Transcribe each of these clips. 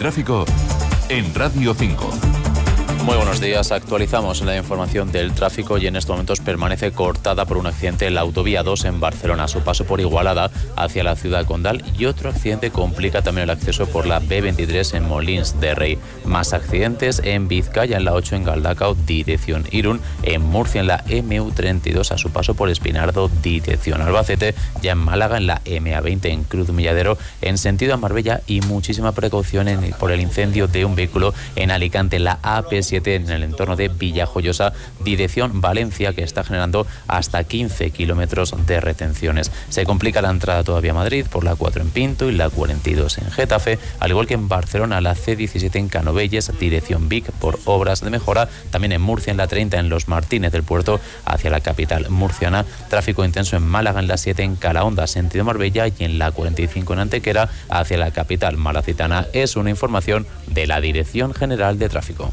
tráfico en Radio 5. Muy buenos días. Actualizamos la información del tráfico y en estos momentos permanece cortada por un accidente en la autovía 2 en Barcelona, a su paso por Igualada hacia la ciudad condal, y otro accidente complica también el acceso por la B23 en Molins de Rey. Más accidentes en Vizcaya, en la 8 en Galdacao, dirección Irún, en Murcia en la MU32 a su paso por Espinardo, dirección Albacete, ya en Málaga en la MA20 en Cruz Milladero en sentido a Marbella, y muchísima precaución por el incendio de un vehículo en Alicante, en la AP7 en el entorno de Villajoyosa, dirección Valencia, que está generando hasta 15 kilómetros de retenciones. Se complica la entrada todavía a Madrid por la 4 en Pinto y la 42 en Getafe, al igual que en Barcelona la C17 en Canovelles, dirección Vic, por obras de mejora. También en Murcia en la 30 en Los Martínez del Puerto hacia la capital murciana. Tráfico intenso en Málaga en la 7 en Calahonda, sentido Marbella, y en la 45 en Antequera hacia la capital malacitana. Es una información de la Dirección General de Tráfico.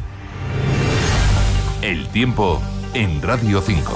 El tiempo en Radio 5.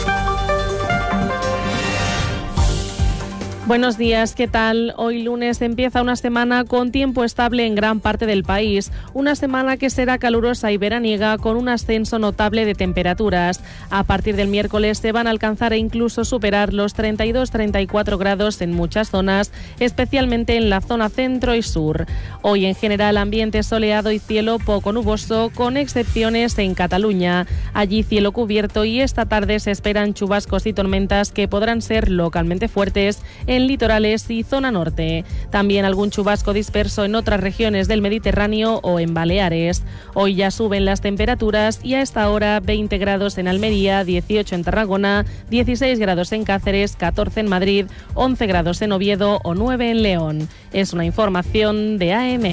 Buenos días, ¿qué tal? Hoy lunes empieza una semana con tiempo estable en gran parte del país. Una semana que será calurosa y veraniega con un ascenso notable de temperaturas. A partir del miércoles se van a alcanzar e incluso superar los 32-34 grados en muchas zonas, especialmente en la zona centro y sur. Hoy en general ambiente soleado y cielo poco nuboso, con excepciones en Cataluña. Allí cielo cubierto, y esta tarde se esperan chubascos y tormentas que podrán ser localmente fuertes en litorales y zona norte. También algún chubasco disperso en otras regiones del Mediterráneo o en Baleares. Hoy ya suben las temperaturas y a esta hora 20 grados en Almería, 18 en Tarragona, 16 grados en Cáceres, 14 en Madrid, 11 grados en Oviedo o 9 en León. Es una información de AM.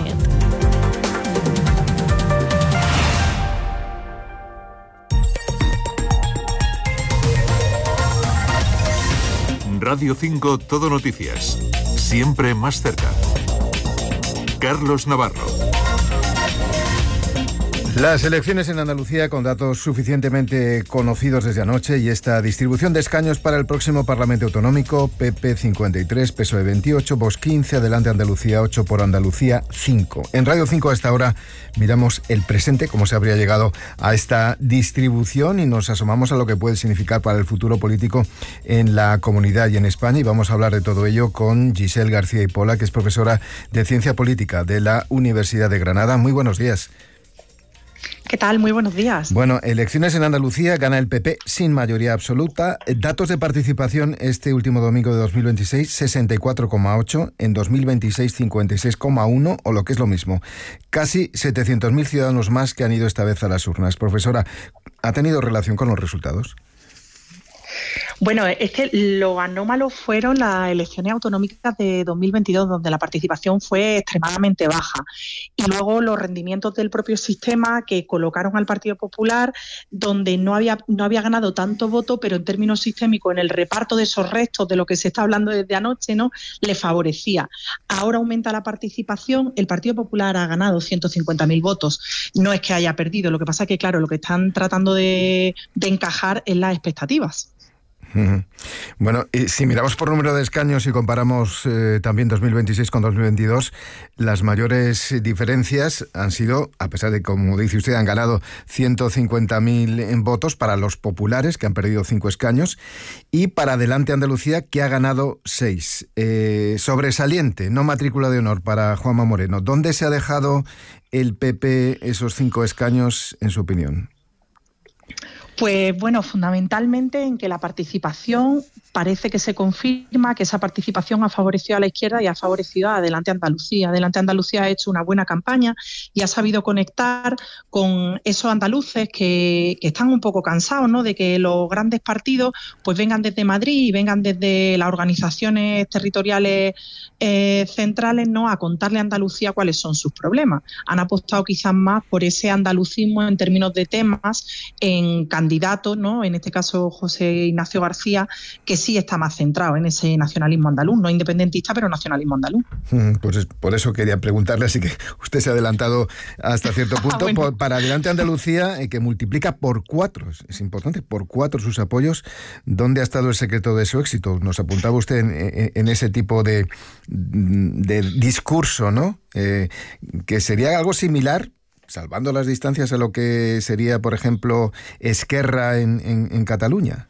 Radio 5 Todo Noticias. Siempre más cerca. Carlos Navarro. Las elecciones en Andalucía, con datos suficientemente conocidos desde anoche, y esta distribución de escaños para el próximo Parlamento Autonómico: PP 53, PSOE 28, Vox 15, Adelante Andalucía 8, Por Andalucía 5. En Radio 5 a esta hora miramos el presente, cómo se habría llegado a esta distribución, y nos asomamos a lo que puede significar para el futuro político en la comunidad y en España. Y vamos a hablar de todo ello con Giselle García y Pola, que es profesora de Ciencia Política de la Universidad de Granada. Muy buenos días. ¿Qué tal? Muy buenos días. Bueno, elecciones en Andalucía, gana el PP sin mayoría absoluta. Datos de participación este último domingo de 2026, 64,8, en 2026 56,1, o lo que es lo mismo, casi 700.000 ciudadanos más que han ido esta vez a las urnas. Profesora, ¿ha tenido relación con los resultados? Bueno, es que lo anómalo fueron las elecciones autonómicas de 2022, donde la participación fue extremadamente baja. Y luego los rendimientos del propio sistema, que colocaron al Partido Popular, donde no había ganado tanto voto, pero en términos sistémicos, en el reparto de esos restos de lo que se está hablando desde anoche, ¿no?, le favorecía. Ahora aumenta la participación, el Partido Popular ha ganado 150.000 votos. No es que haya perdido, lo que pasa es que, claro, lo que están tratando de encajar es las expectativas. Bueno, si miramos por número de escaños y comparamos también 2026 con 2022, las mayores diferencias han sido, a pesar de, como dice usted, han ganado 150.000 en votos para los populares, que han perdido 5 escaños, y para Adelante Andalucía, que ha ganado 6. Sobresaliente, no matrícula de honor para Juanma Moreno. ¿Dónde se ha dejado el PP esos 5 escaños, en su opinión? Pues bueno, fundamentalmente en que la participación parece que se confirma, que esa participación ha favorecido a la izquierda y ha favorecido a Adelante Andalucía. Adelante Andalucía ha hecho una buena campaña y ha sabido conectar con esos andaluces que están un poco cansados, ¿no?, de que los grandes partidos pues vengan desde Madrid y vengan desde las organizaciones territoriales centrales, ¿no?, a contarle a Andalucía cuáles son sus problemas. Han apostado quizás más por ese andalucismo en términos de temas, en candidatos, ¿no?, en este caso José Ignacio García, que sí está más centrado en ese nacionalismo andaluz, no independentista, pero nacionalismo andaluz. Pues por eso quería preguntarle, así que usted se ha adelantado hasta cierto punto. Bueno. Para Adelante Andalucía, que multiplica por 4, es importante, por 4 sus apoyos. ¿Dónde ha estado el secreto de su éxito? Nos apuntaba usted en ese tipo de discurso, ¿no? que sería algo similar, salvando las distancias, a lo que sería, por ejemplo, Esquerra en Cataluña.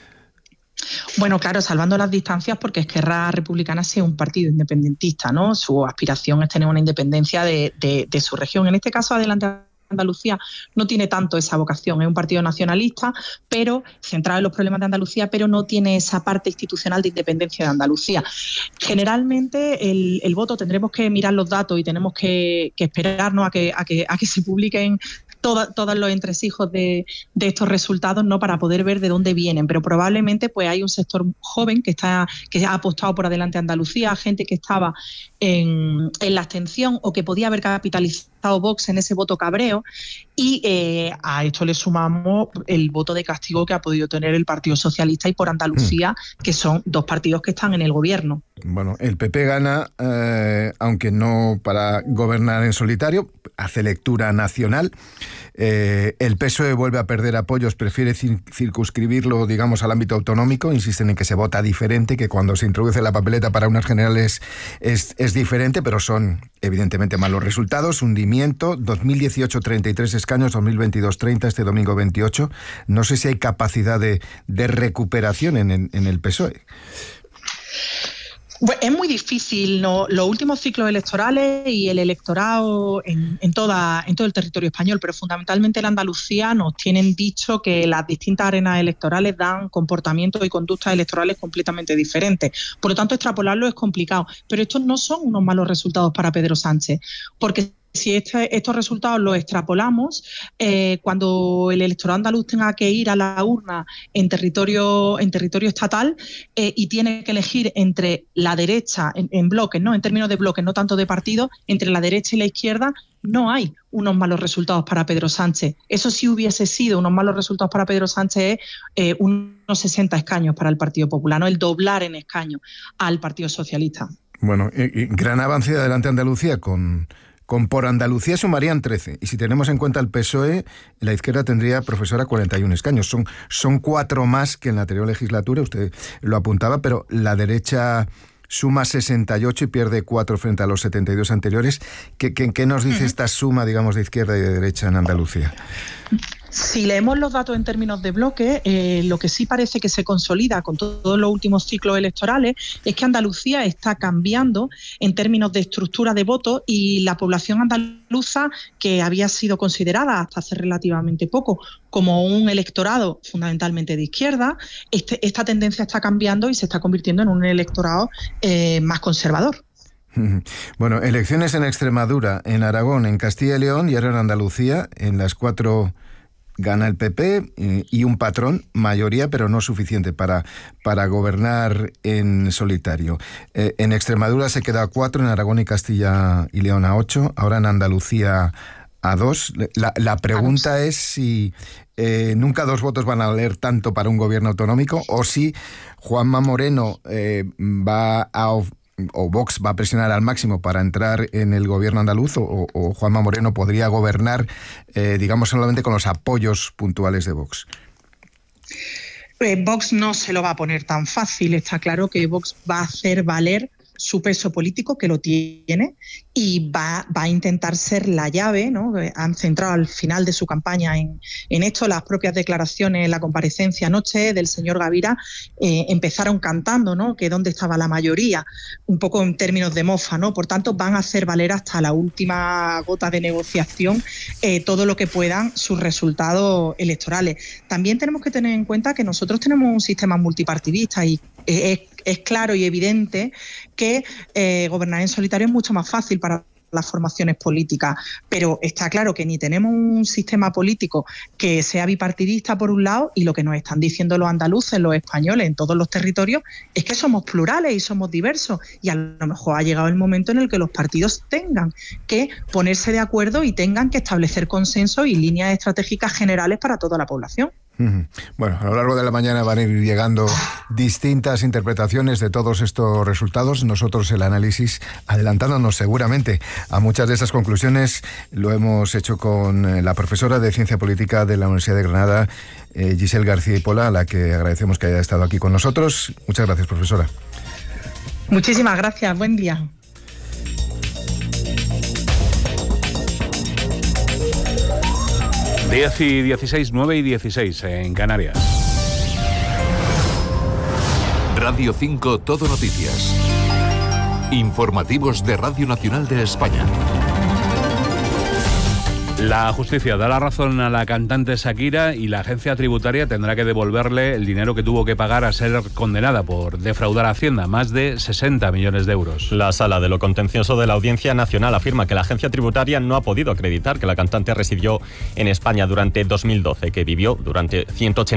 Bueno, claro, salvando las distancias, porque Esquerra Republicana sí es un partido independentista, ¿no? Su aspiración es tener una independencia de su región. En este caso, Adelante Andalucía no tiene tanto esa vocación, es un partido nacionalista, pero centrado en los problemas de Andalucía, pero no tiene esa parte institucional de independencia de Andalucía. Generalmente el voto, tendremos que mirar los datos y tenemos que esperarnos a que se publiquen todos los entresijos de estos resultados, ¿no?, para poder ver de dónde vienen, pero probablemente pues hay un sector joven que ha apostado por Adelante Andalucía, gente que estaba en la abstención o que podía haber capitalizado Vox en ese voto cabreo, y a esto le sumamos el voto de castigo que ha podido tener el Partido Socialista y Por Andalucía, que son dos partidos que están en el gobierno. Bueno, el PP gana, aunque no para gobernar en solitario, hace lectura nacional. El PSOE vuelve a perder apoyos, prefiere circunscribirlo, digamos, al ámbito autonómico. Insisten en que se vota diferente, que cuando se introduce la papeleta para unas generales es diferente, pero son evidentemente malos resultados. Hundimiento, 2018 33 escaños, 2022 30, este domingo 28. No sé si hay capacidad de recuperación en el PSOE. Bueno, es muy difícil, ¿no?, los últimos ciclos electorales y el electorado en todo el territorio español, pero fundamentalmente en Andalucía nos tienen dicho que las distintas arenas electorales dan comportamientos y conductas electorales completamente diferentes. Por lo tanto, extrapolarlo es complicado. Pero estos no son unos malos resultados para Pedro Sánchez, porque si estos resultados los extrapolamos, cuando el electorado andaluz tenga que ir a la urna en territorio estatal y tiene que elegir entre la derecha, en bloques, ¿no?, en términos de bloques, no tanto de partidos, entre la derecha y la izquierda, no hay unos malos resultados para Pedro Sánchez. Eso sí hubiese sido unos malos resultados para Pedro Sánchez, unos 60 escaños para el Partido Popular, no el doblar en escaños al Partido Socialista. Bueno, gran avance de Adelante Andalucía con Por Andalucía sumarían 13, y si tenemos en cuenta el PSOE, la izquierda tendría, profesora, 41 escaños. Son 4 más que en la anterior legislatura, usted lo apuntaba, pero la derecha suma 68 y pierde 4 frente a los 72 anteriores. ¿Qué nos dice esta suma, digamos, de izquierda y de derecha en Andalucía? Si leemos los datos en términos de bloque, lo que sí parece que se consolida con todos los últimos ciclos electorales es que Andalucía está cambiando en términos de estructura de voto, y la población andaluza, que había sido considerada hasta hace relativamente poco como un electorado fundamentalmente de izquierda, esta tendencia está cambiando y se está convirtiendo en un electorado más conservador. Bueno, elecciones en Extremadura, en Aragón, en Castilla y León y ahora en Andalucía. En las 4 gana el PP y un patrón, mayoría, pero no suficiente para gobernar en solitario. En Extremadura se queda a 4, en Aragón y Castilla y León a 8, ahora en Andalucía a 2. La pregunta es si nunca 2 votos van a valer tanto para un gobierno autonómico, o si Juanma Moreno o Vox va a presionar al máximo para entrar en el gobierno andaluz, o Juanma Moreno podría gobernar, digamos, solamente con los apoyos puntuales de Vox. Vox no se lo va a poner tan fácil. Está claro que Vox va a hacer valer su peso político, que lo tiene, y va a intentar ser la llave, ¿no? Han centrado al final de su campaña en esto. Las propias declaraciones en la comparecencia anoche del señor Gavira empezaron cantando, ¿no?, que dónde estaba la mayoría, un poco en términos de mofa, ¿no? Por tanto, van a hacer valer hasta la última gota de negociación todo lo que puedan sus resultados electorales. También tenemos que tener en cuenta que nosotros tenemos un sistema multipartidista, y es claro y evidente que gobernar en solitario es mucho más fácil para las formaciones políticas, pero está claro que ni tenemos un sistema político que sea bipartidista por un lado, y lo que nos están diciendo los andaluces, los españoles en todos los territorios, es que somos plurales y somos diversos, y a lo mejor ha llegado el momento en el que los partidos tengan que ponerse de acuerdo y tengan que establecer consensos y líneas estratégicas generales para toda la población. Bueno, a lo largo de la mañana van a ir llegando distintas interpretaciones de todos estos resultados. Nosotros el análisis, adelantándonos seguramente a muchas de esas conclusiones, lo hemos hecho con la profesora de Ciencia Política de la Universidad de Granada, Giselle García y Pola, a la que agradecemos que haya estado aquí con nosotros. Muchas gracias, profesora. Muchísimas gracias, buen día. 10 y 16, 9 y 16 en Canarias. Radio 5 Todo Noticias. Informativos de Radio Nacional de España. La justicia da la razón a la cantante Shakira y la agencia tributaria tendrá que devolverle el dinero que tuvo que pagar a ser condenada por defraudar a Hacienda, más de 60 millones de euros. La Sala de lo Contencioso de la Audiencia Nacional afirma que la agencia tributaria no ha podido acreditar que la cantante residió en España durante 2012, que vivió durante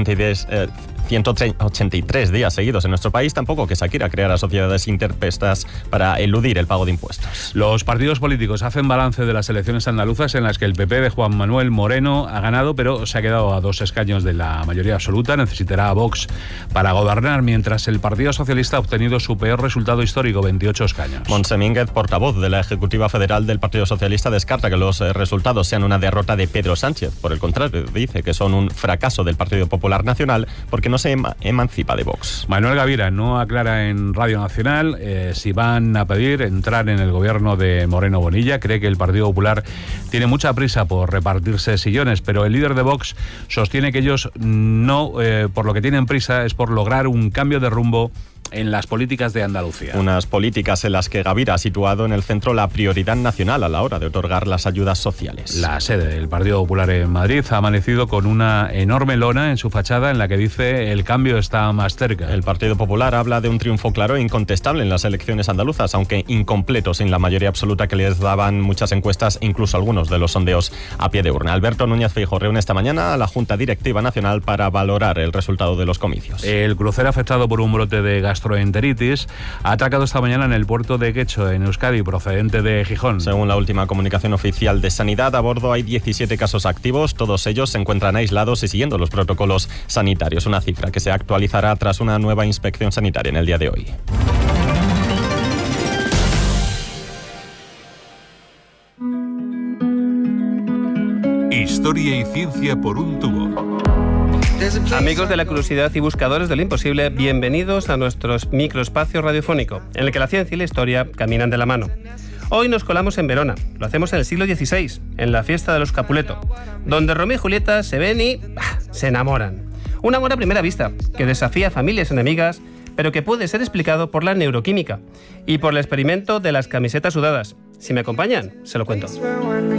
183 días seguidos en nuestro país, tampoco que Shakira creara sociedades interpuestas para eludir el pago de impuestos. Los partidos políticos hacen balance de las elecciones andaluzas en las que el PP de Juan Manuel Moreno ha ganado, pero se ha quedado a 2 escaños de la mayoría absoluta. Necesitará a Vox para gobernar, mientras el Partido Socialista ha obtenido su peor resultado histórico, 28 escaños. Montse Mínguez, portavoz de la Ejecutiva Federal del Partido Socialista, descarta que los resultados sean una derrota de Pedro Sánchez. Por el contrario, dice que son un fracaso del Partido Popular Nacional porque no se emancipa de Vox. Manuel Gavira no aclara en Radio Nacional si van a pedir entrar en el gobierno de Moreno Bonilla. Cree que el Partido Popular tiene mucha prisa por repartirse sillones, pero el líder de Vox sostiene que ellos no, por lo que tienen prisa es por lograr un cambio de rumbo en las políticas de Andalucía. Unas políticas en las que Gavira ha situado en el centro la prioridad nacional a la hora de otorgar las ayudas sociales. La sede del Partido Popular en Madrid ha amanecido con una enorme lona en su fachada en la que dice el cambio está más cerca. El Partido Popular habla de un triunfo claro e incontestable en las elecciones andaluzas, aunque incompleto sin la mayoría absoluta que les daban muchas encuestas, incluso algunos de los sondeos a pie de urna. Alberto Núñez Feijóo reúne esta mañana a la Junta Directiva Nacional para valorar el resultado de los comicios. El crucero afectado por un brote de gastroenteritis ha atracado esta mañana en el puerto de Guecho, en Euskadi, procedente de Gijón. Según la última comunicación oficial de Sanidad, a bordo hay 17 casos activos, todos ellos se encuentran aislados y siguiendo los protocolos sanitarios, una cifra que se actualizará tras una nueva inspección sanitaria en el día de hoy. Historia y ciencia por un tubo. Amigos de la curiosidad y buscadores de lo imposible, bienvenidos a nuestro microespacio radiofónico, en el que la ciencia y la historia caminan de la mano. Hoy nos colamos en Verona, lo hacemos en el siglo XVI, en la fiesta de los Capuleto, donde Romeo y Julieta se ven y se enamoran. Un amor a primera vista, que desafía a familias enemigas, pero que puede ser explicado por la neuroquímica y por el experimento de las camisetas sudadas. Si me acompañan, se lo cuento.